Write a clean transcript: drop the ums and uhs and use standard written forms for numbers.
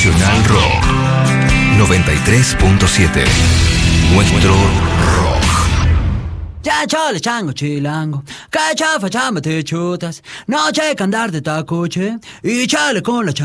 Nacional Rock 93.7. Nuestro rock. Ya chole chango chilango, que chafa chamba te chutas, no checa andar de tacuche y chale con la